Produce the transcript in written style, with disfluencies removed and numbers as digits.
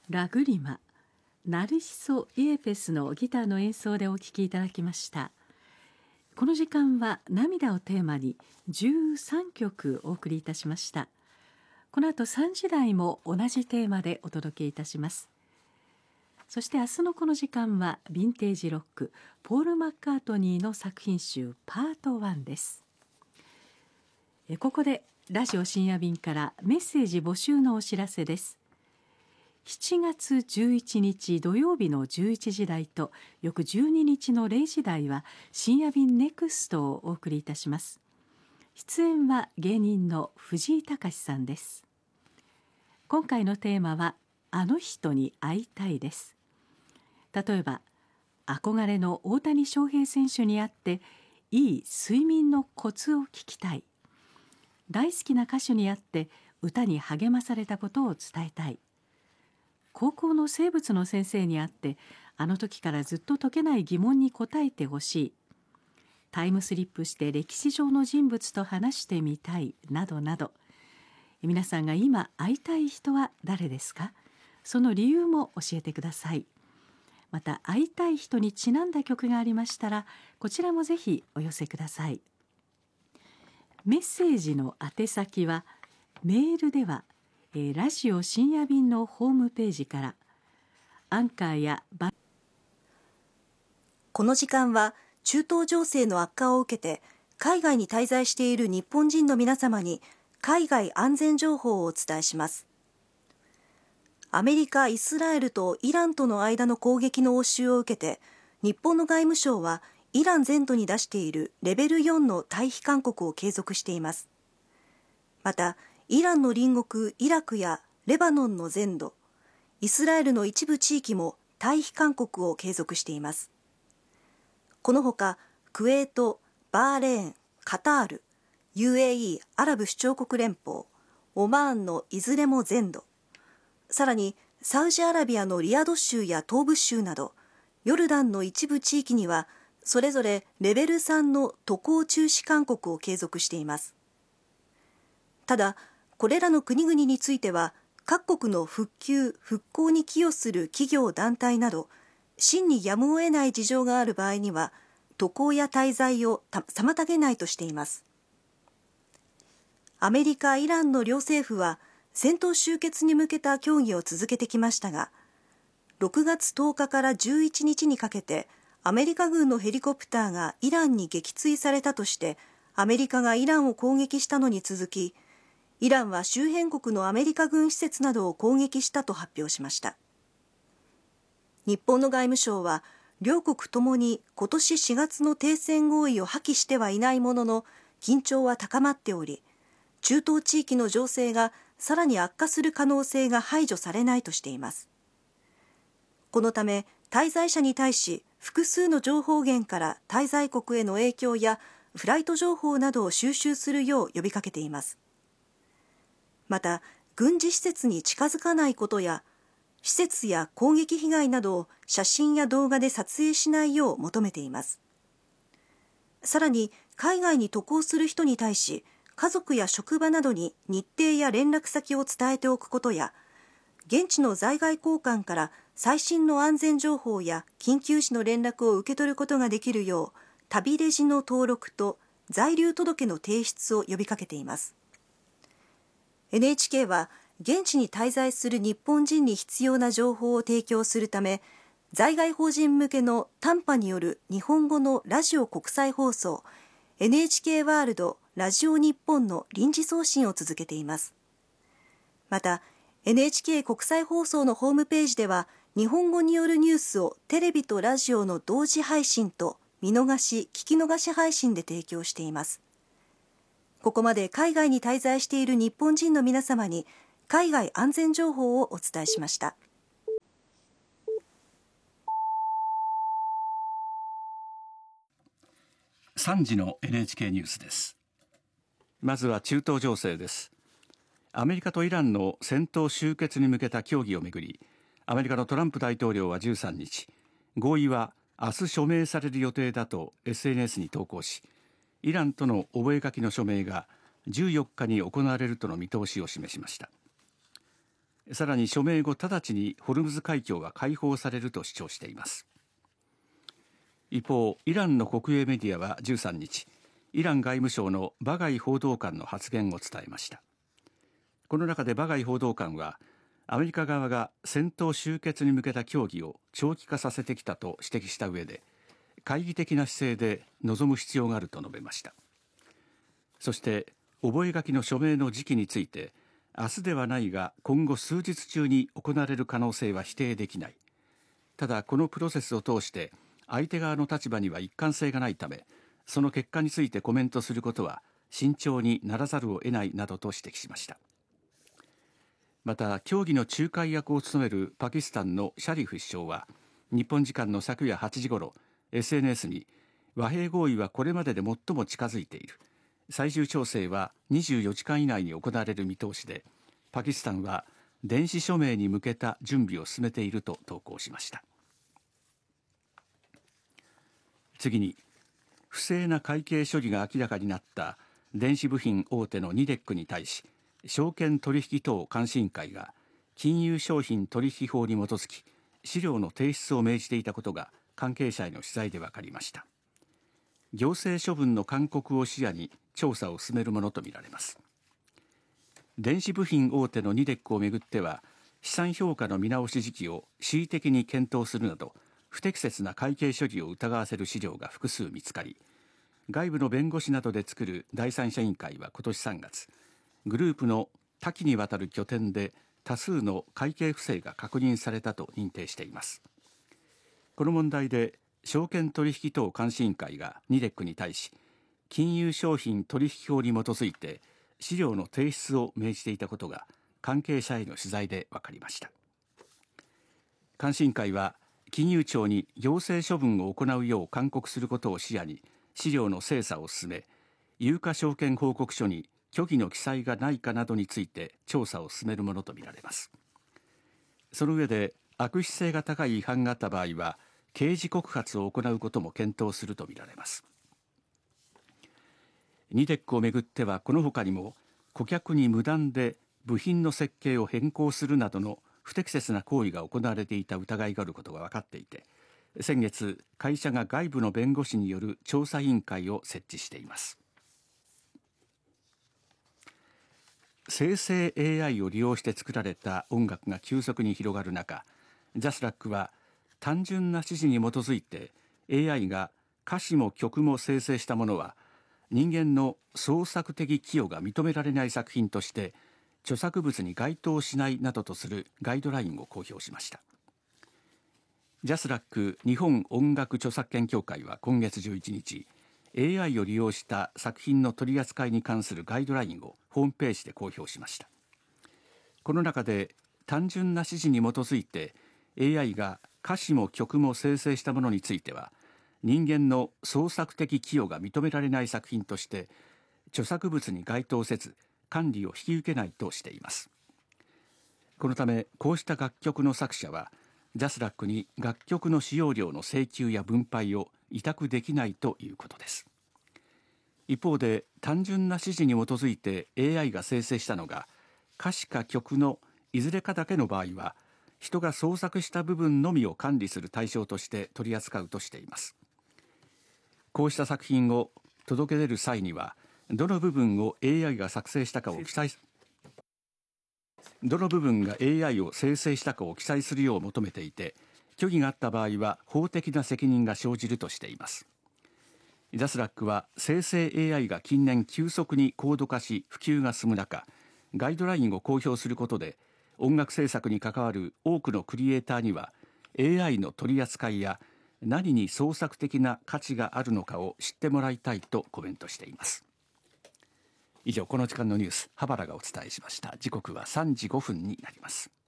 ラグリマ、ナルシソ・イエペスのギターの演奏でお聴きいただきました。この時間は涙をテーマに13曲お送りいたしました。この後3時台も同じテーマでお届けいたします。そして明日のこの時間はヴィンテージロック、ポール・マッカートニーの作品集パート1です。ここでラジオ深夜便からメッセージ募集のお知らせです。7月11日土曜日の11時台と翌12日の0時台は深夜便ネクストをお送りいたします。出演は芸人の藤井隆さんです。今回のテーマはあの人に会いたいです。例えば憧れの大谷翔平選手に会っていい睡眠のコツを聞きたい。大好きな歌手に会って歌に励まされたことを伝えたい。高校の生物の先生に会ってあの時からずっと解けない疑問に答えてほしい。タイムスリップして歴史上の人物と話してみたいなどなど。皆さんが今会いたい人は誰ですか？その理由も教えてください。また会いたい人にちなんだ曲がありましたらこちらもぜひお寄せください。メッセージの宛先はメールではラジオ深夜便のホームページからアンカーやこの時間は中東情勢の悪化を受けて海外に滞在している日本人の皆様に海外安全情報をお伝えします。アメリカ、イスラエルとイランとの間の攻撃の応酬を受けて日本の外務省はイラン全土に出しているレベル4の退避勧告を継続しています。またイランの隣国イラクやレバノンの全土、イスラエルの一部地域も退避勧告を継続しています。このほかクウェート、バーレーン、カタール、UAE アラブ首長国連邦、オマーンのいずれも全土、さらにサウジアラビアのリヤド州や東部州などヨルダンの一部地域にはそれぞれレベル3の渡航中止勧告を継続しています。ただこれらの国々については各国の復旧・復興に寄与する企業団体など真にやむを得ない事情がある場合には渡航や滞在を妨げないとしています。アメリカ・イランの両政府は戦闘終結に向けた協議を続けてきましたが、6月10日から11日にかけてアメリカ軍のヘリコプターがイランに撃墜されたとしてアメリカがイランを攻撃したのに続き、イランは周辺国のアメリカ軍施設などを攻撃したと発表しました。日本の外務省は両国ともに今年4月の停戦合意を破棄してはいないものの緊張は高まっており、中東地域の情勢がさらに悪化する可能性が排除されないとしています。このため滞在者に対し複数の情報源から滞在国への影響やフライト情報などを収集するよう呼びかけています。また軍事施設に近づかないことや施設や攻撃被害などを写真や動画で撮影しないよう求めています。さらに海外に渡航する人に対し家族や職場などに日程や連絡先を伝えておくことや現地の在外公館から最新の安全情報や緊急時の連絡を受け取ることができるよう旅レジの登録と在留届の提出を呼びかけています。NHK は現地に滞在する日本人に必要な情報を提供するため在外邦人向けの短波による日本語のラジオ国際放送 NHK ワールドラジオ日本の臨時送信を続けています。また NHK 国際放送のホームページでは日本語によるニュースをテレビとラジオの同時配信と見逃し・聞き逃し配信で提供しています。ここまで海外に滞在している日本人の皆様に海外安全情報をお伝えしました。 3時の NHK ニュースです。まずは中東情勢です。アメリカとイランの戦闘終結に向けた協議をめぐり、アメリカのトランプ大統領は13日、合意は明日署名される予定だと SNS に投稿し、イランとの覚書の署名が14日に行われるとの見通しを示しました。 さらに署名後直ちにホルムズ海峡は解放されると主張しています。一方、イランの国営メディアは13日、イラン外務省のバガイ報道官の発言を伝えました。この中でバガイ報道官は、アメリカ側が戦闘終結に向けた協議を長期化させてきたと指摘した上で、懐疑的な姿勢で臨む必要があると述べました。そして覚書の署名の時期について、明日ではないが今後数日中に行われる可能性は否定できない。ただこのプロセスを通して相手側の立場には一貫性がないため、その結果についてコメントすることは慎重にならざるを得ないなどと指摘しました。また協議の仲介役を務めるパキスタンのシャリフ首相は日本時間の昨夜8時ごろ SNS に、和平合意はこれまでで最も近づいている、最終調整は24時間以内に行われる見通しで、パキスタンは電子署名に向けた準備を進めていると投稿しました。次に、不正な会計処理が明らかになった電子部品大手のニデックに対し、証券取引等監視委員会が金融商品取引法に基づき資料の提出を命じていたことが関係者への取材で分かりました。行政処分の勧告を視野に調査を進めるものとみられます。電子部品大手のニデックをめぐっては、資産評価の見直し時期を恣意的に検討するなど不適切な会計処理を疑わせる資料が複数見つかり、外部の弁護士などで作る第三者委員会は今年3月、グループの多岐にわたる拠点で多数の会計不正が確認されたと認定しています。この問題で証券取引等監視委員会がニデックに対し、金融商品取引法に基づいて資料の提出を命じていたことが関係者への取材で分かりました。監視委員会は金融庁に行政処分を行うよう勧告することを視野に資料の精査を進め、有価証券報告書に虚偽の記載がないかなどについて調査を進めるものとみられます。その上で悪質性が高い違反があった場合は刑事告発を行うことも検討するとみられます。ニデックをめぐってはこの他にも顧客に無断で部品の設計を変更するなどの不適切な行為が行われていた疑いがあることが分かっていて、先月会社が外部の弁護士による調査委員会を設置しています。生成 AI を利用して作られた音楽が急速に広がる中、ジャスラックは単純な指示に基づいて AI が歌詞も曲も生成したものは人間の創作的寄与が認められない作品として著作物に該当しないなどとするガイドラインを公表しました。ジャスラック日本音楽著作権協会は今月11日、AI を利用した作品の取り扱いに関するガイドラインをホームページで公表しました。この中で単純な指示に基づいて AI が歌詞も曲も生成したものについては人間の創作的寄与が認められない作品として著作物に該当せず管理を引き受けないとしています。このためこうした楽曲の作者はジャスラックに楽曲の使用料の請求や分配を委託できないということです。一方で単純な指示に基づいて AI が生成したのが歌詞か曲のいずれかだけの場合は人が創作した部分のみを管理する対象として取り扱うとしています。こうした作品を届け出る際にはどの部分を AI が作成したかを記載どの部分が AI を生成したかを記載するよう求めていて、虚偽があった場合は法的な責任が生じるとしています。ジャスラックは生成 AI が近年急速に高度化し普及が進む中、ガイドラインを公表することで音楽制作に関わる多くのクリエイターには AI の取り扱いや何に創作的な価値があるのかを知ってもらいたいとコメントしています。以上、この時間のニュース、羽原がお伝えしました。時刻は3時5分になります。